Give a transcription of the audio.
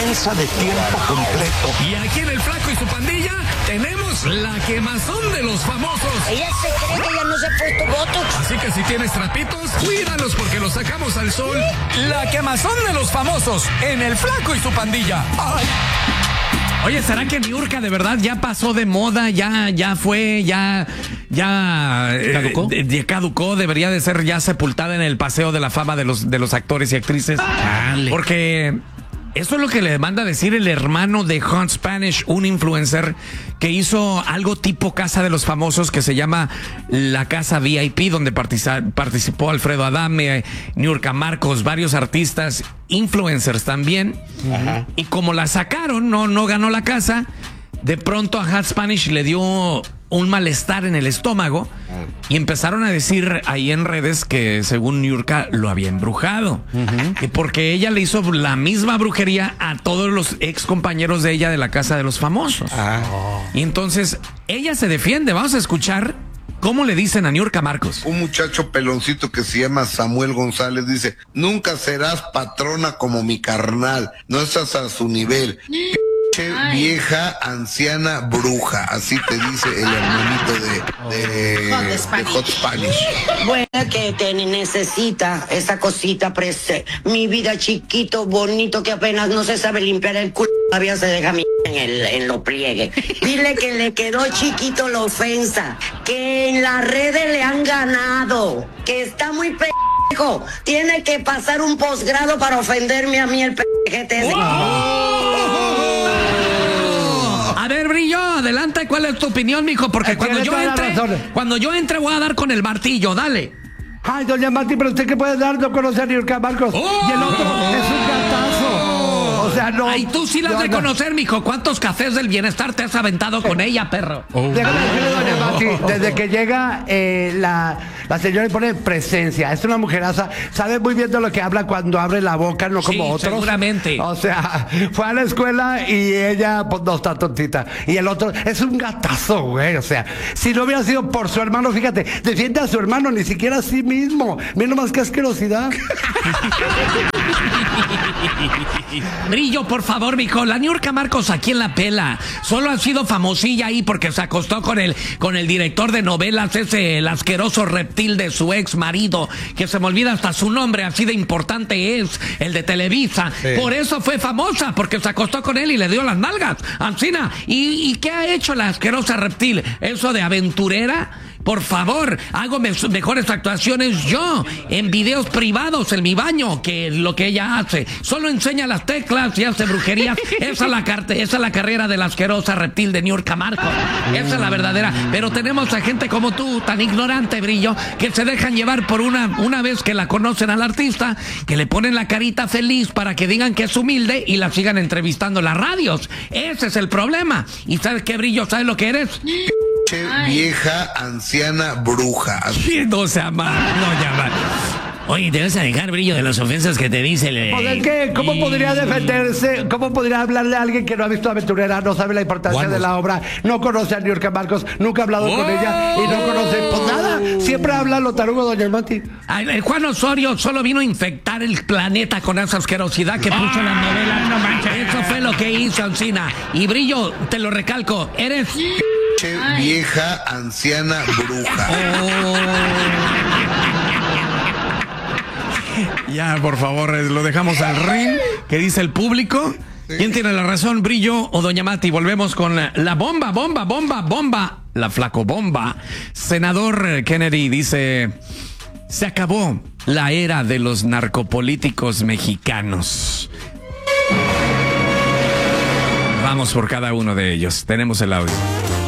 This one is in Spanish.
empresa de tiempo completo. Y aquí en El Flaco y su pandilla tenemos la quemazón de los famosos. Ella se cree que ya no se ha puesto botox. Así que si tienes trapitos, cuídalos porque los sacamos al sol. La quemazón de los famosos en El Flaco y su pandilla. ¡Ay! Oye, ¿será que Niurka de verdad ya pasó de moda? Ya fue, ya ¿Caducó? Caducó, debería de ser ya sepultada en el paseo de la fama de los actores y actrices. Porque eso es lo que le manda decir el hermano de Hot Spanish, un influencer que hizo algo tipo Casa de los Famosos que se llama La Casa VIP, donde participó Alfredo Adame, Niurka Marcos, varios artistas, influencers también. Ajá. Y como la sacaron, no ganó la casa, de pronto a Hot Spanish le dio un malestar en el estómago y empezaron a decir ahí en redes que según Niurka lo había embrujado, y porque ella le hizo la misma brujería a todos los ex compañeros de ella de la Casa de los Famosos. Y entonces ella se defiende. Vamos a escuchar cómo le dicen a Niurka Marcos. Un muchacho peloncito que se llama Samuel González dice: nunca serás patrona como mi carnal, no estás a su nivel. Vieja, anciana, bruja, así te dice el hermanito de Hot Spanish. Bueno, que te necesita esa cosita mi vida chiquito, bonito, que apenas no se sabe limpiar el culo, todavía se deja en lo pliegue. Dile que le quedó chiquito la ofensa, que en las redes le han ganado, que está muy pendejo, tiene que pasar un posgrado para ofenderme a mí el pendejete ese. A ver, Brillo, adelante, ¿cuál es tu opinión, mijo? Porque cuando yo entre voy a dar con el martillo, dale. Ay, doña Martí, pero usted qué puede dar, no conoce a Niurka Marcos. Y el otro es un gatazo. O sea, no. Ay, tú sí la has de conocer, mijo. ¿Cuántos cafés del bienestar te has aventado con ella, perro? Déjame decirle, doña Martí, desde que llega la señora le pone presencia. Es una mujeraza, sabe muy bien de lo que habla cuando abre la boca, no como otros. Seguramente. O sea, fue a la escuela y ella, pues, no está tontita. Y el otro es un gatazo, güey. O sea, si no hubiera sido por su hermano, fíjate, defiende a su hermano, ni siquiera a sí mismo. Mira nomás qué asquerosidad. Brillo, por favor, mijo. La Niurka Marcos aquí en la pela. Solo ha sido famosilla ahí porque se acostó con el director de novelas, el asqueroso reptil de su ex marido, que se me olvida hasta su nombre, así de importante es, el de Televisa. Sí. Por eso fue famosa, porque se acostó con él y le dio las nalgas. Ancina. ¿Y qué ha hecho la asquerosa reptil? ¿Eso de aventurera? Por favor, hago mejores actuaciones yo en videos privados en mi baño que lo que ella hace. Solo enseña las teclas y hace brujerías. Esa es la carrera de la asquerosa reptil de Niurka Marcos. Esa es la verdadera. Pero tenemos a gente como tú, tan ignorante, Brillo, que se dejan llevar por una vez que la conocen al artista, que le ponen la carita feliz para que digan que es humilde y la sigan entrevistando en las radios. Ese es el problema. ¿Y sabes qué, Brillo? ¿Sabes lo que eres? Vieja, anciana, bruja. Sí, no se ama, no llama. Oye, te vas a dejar, Brillo, de las ofensas que te dice el... Pues, ¿qué? ¿Cómo podría defenderse? ¿Cómo podría hablarle a alguien que no ha visto Aventurera, no sabe la importancia de la obra, no conoce a Niurka Marcos, nunca ha hablado con ella y no conoce? Pues nada, siempre habla lo tarugo, doña Mati. El Juan Osorio solo vino a infectar el planeta con esa asquerosidad que puso en las novelas. No manches. Eso fue lo que hizo Ancina. Y Brillo, te lo recalco, eres... Vieja, anciana, bruja. Ya, por favor, lo dejamos al ring. ¿Qué dice el público? Sí. ¿Quién tiene la razón, Brillo o doña Mati? Volvemos con la bomba. La flaco bomba. Senador Kennedy dice: se acabó la era de los narcopolíticos mexicanos. Vamos por cada uno de ellos. Tenemos el audio.